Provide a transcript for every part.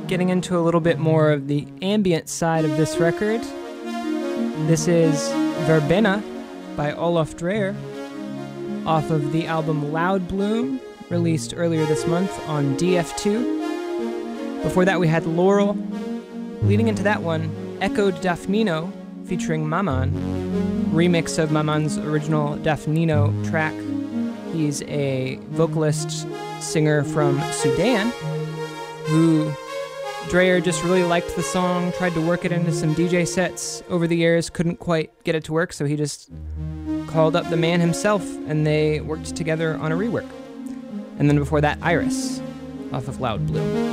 getting into a little bit more of the ambient side of this record. This is Verbena by Olof Dreyer, off of the album Loud Bloom, released earlier this month on DF2. Before that we had Laurel. Leading into that one, Echoed Daphnino, featuring Maman, remix of Maman's original Daphnino track. He's a vocalist, singer from Sudan, who Dreyer just really liked the song, tried to work it into some DJ sets over the years, couldn't quite get it to work, so he just called up the man himself, and they worked together on a rework. And then before that, Iris, off of Loud Bloom.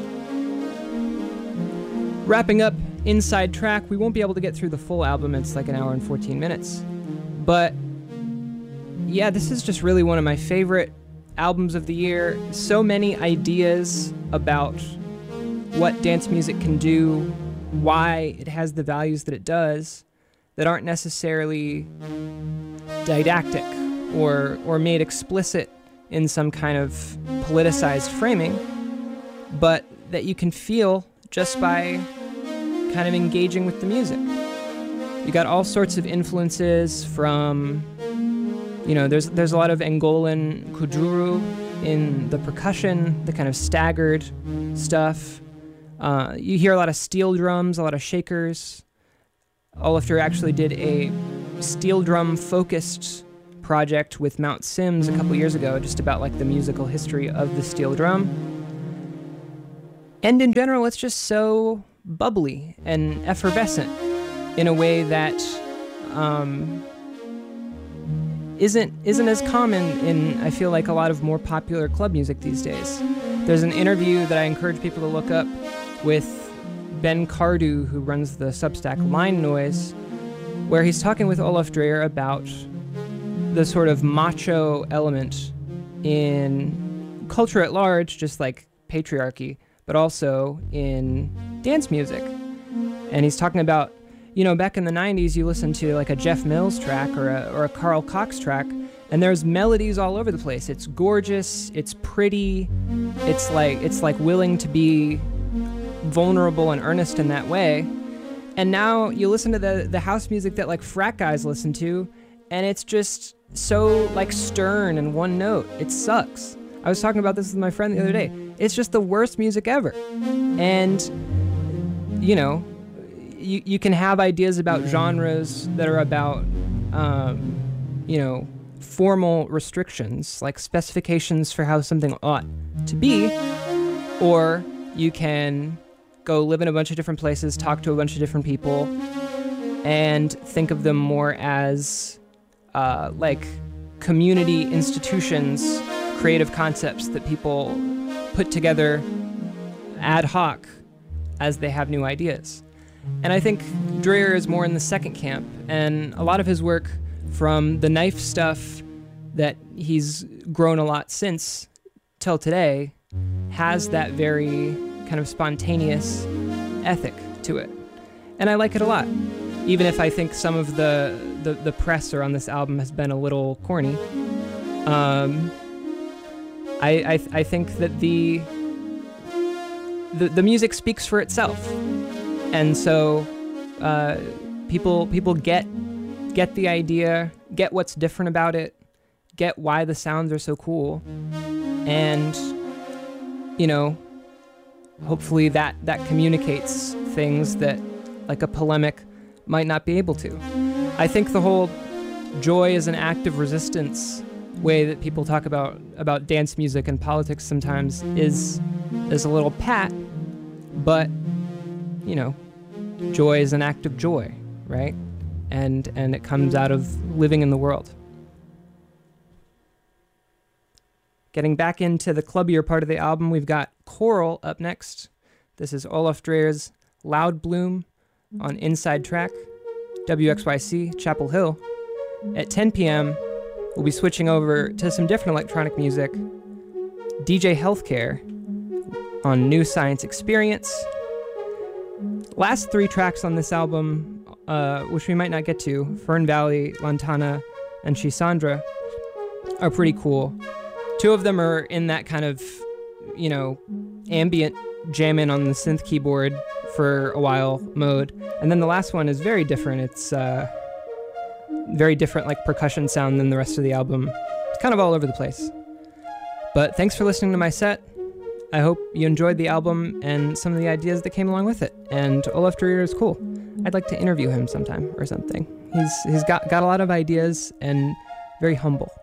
Wrapping up Inside Track, we won't be able to get through the full album, it's like an hour and 14 minutes. But yeah, this is just really one of my favorite albums of the year. So many ideas about what dance music can do, why it has the values that it does, that aren't necessarily didactic or made explicit in some kind of politicized framing, but that you can feel just by kind of engaging with the music. You got all sorts of influences from, you know, there's a lot of Angolan kuduro in the percussion, the kind of staggered stuff. You hear a lot of steel drums, a lot of shakers. Olof Dreyer actually did a steel drum focused project with Mount Sims a couple years ago, just about like the musical history of the steel drum. And in general, it's just so bubbly and effervescent in a way that isn't as common in, I feel like, a lot of more popular club music these days. There's an interview that I encourage people to look up with Ben Cardew, who runs the Substack Line Noise, where he's talking with Olof Dreyer about the sort of macho element in culture at large, just like patriarchy, but also in dance music. And he's talking about, you know, back in the 90s, you listen to like a Jeff Mills track or a Carl Cox track, and there's melodies all over the place. It's gorgeous, it's pretty, it's like willing to be vulnerable and earnest in that way. And now you listen to the house music that like frat guys listen to, and it's just so like stern and one note. It sucks. I was talking about this with my friend the other day. It's just the worst music ever. And, you know, you can have ideas about genres that are about, you know, formal restrictions, like specifications for how something ought to be, or you can go live in a bunch of different places, talk to a bunch of different people, and think of them more as like community institutions, creative concepts that people put together ad hoc as they have new ideas. And I think Dreyer is more in the second camp, and a lot of his work, from the Knife stuff that he's grown a lot since till today, has that very kind of spontaneous ethic to it. And I like it a lot, even if I think some of the press around this album has been a little corny. I think that the music speaks for itself, and so people get the idea, get what's different about it, get why the sounds are so cool, and you know, hopefully that communicates things that like a polemic might not be able to. I think the whole joy is an act of resistance way that people talk about dance music and politics sometimes is a little pat, but you know, joy is an act of joy, right? And it comes out of living in the world. Getting back into the clubbier part of the album, we've got Choral up next. This is Olof Dreyer's Loud Bloom on Inside Track, WXYC, Chapel Hill. At 10 p.m., we'll be switching over to some different electronic music. DJ Healthcare on New Science Experience. Last three tracks on this album, which we might not get to, Fern Valley, Lantana, and Shisandra, are pretty cool. Two of them are in that kind of ambient jamming on the synth keyboard for a while mode. And then the last one is very different. It's very different, like percussion sound than the rest of the album. It's kind of all over the place. But thanks for listening to my set. I hope you enjoyed the album and some of the ideas that came along with it. And Olaf Dreyer is cool. I'd like to interview him sometime or something. He's got a lot of ideas and very humble.